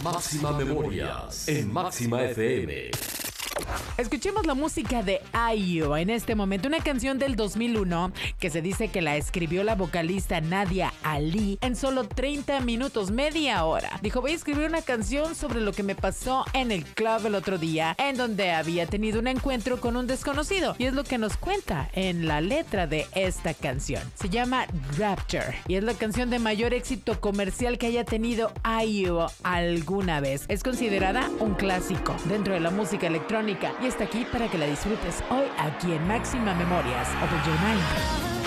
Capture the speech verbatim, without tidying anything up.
Máxima Memorias en Máxima F M. Escuchemos la música de Ayo en este momento, una canción del dos mil uno que se dice que la escribió la vocalista Nadia Ali en solo treinta minutos, media hora. Dijo, voy a escribir una canción sobre lo que me pasó en el club el otro día, en donde había tenido un encuentro con un desconocido, y es lo que nos cuenta en la letra de esta canción. Se llama Rapture y es la canción de mayor éxito comercial que haya tenido Ayo alguna vez. Es considerada un clásico dentro de la música electrónica y está aquí para que la disfrutes hoy aquí en Máxima Memorias. Open Your Mind.